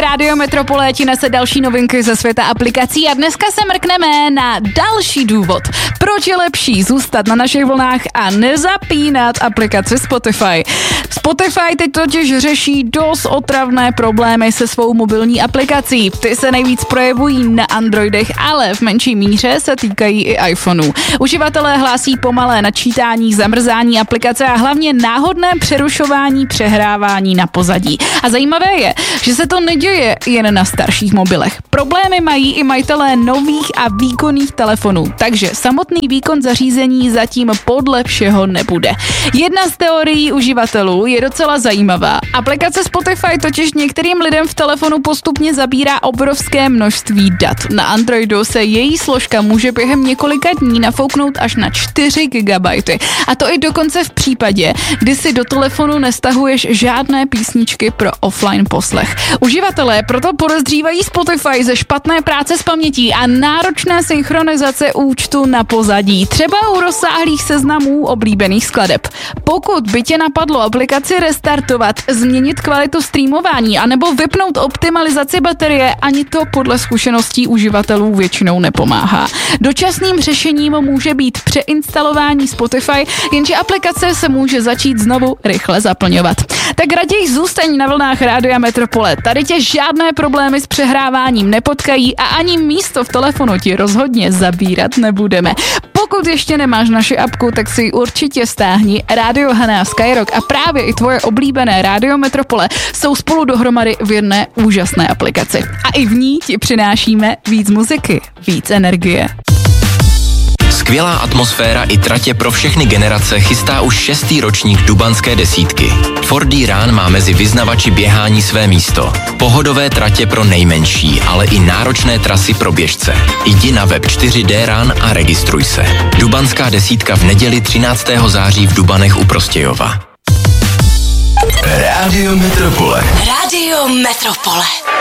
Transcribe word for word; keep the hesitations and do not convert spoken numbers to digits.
Rádio Metropole ti nese další novinky ze světa aplikací a dneska se mrkneme na další důvod, proč je lepší zůstat na našich vlnách a nezapínat aplikaci Spotify. Spotify teď totiž řeší dost otravné problémy se svou mobilní aplikací. Ty se nejvíc projevují na Androidech, ale v menší míře se týkají i iPhoneů. Uživatelé hlásí pomalé načítání, zamrzání aplikace a hlavně náhodné přerušování, přehrávání na pozadí. A zajímavé je, že se to neděje jen na starších mobilech. Problémy mají i majitelé nových a výkonných telefonů, takže samotný výkon zařízení zatím podle všeho nebude. Jedna z teorií uživatelů je docela zajímavá. Aplikace Spotify totiž některým lidem v telefonu postupně zabírá obrovské množství dat. Na Androidu se její složka může během několika dní nafouknout až na čtyři gigabajty. A to i dokonce v případě, kdy si do telefonu nestahuješ žádné písničky pro offline poslech. Uživatelé proto podezřívají Spotify ze špatné práce s pamětí a náročné synchronizace účtu na pozadí, třeba u rozsáhlých seznamů oblíbených skladeb. Pokud by tě napadlo aplikaci restartovat, změnit kvalitu streamování anebo vypnout optimalizaci baterie, ani to podle zkušeností uživatelů většinou nepomáhá. Dočasným řešením může být přeinstalování Spotify, jenže aplikace se může začít znovu rychle zaplňovat. Tak raději zůstaň na vlnách Rádia Metropole. Tady tě žádné problémy s přehráváním nepotkají a ani místo v telefonu ti rozhodně zabírat nebudeme. Pokud ještě nemáš naši apku, tak si ji určitě stáhni. Rádio Hana, Skyrock a právě i tvoje oblíbené Rádio Metropole jsou spolu dohromady v jedné úžasné aplikaci. A i v ní ti přinášíme víc muziky, víc energie. Skvělá atmosféra i tratě pro všechny generace chystá už šestý ročník Dubanské desítky. Ford D-Run má mezi vyznavači běhání své místo. Pohodové tratě pro nejmenší, ale i náročné trasy pro běžce. Jdi na web čtyři dé run a registruj se. Dubanská desítka v neděli třináctého září v Dubanech u Prostějova. Rádio Metropole. Rádio Metropole.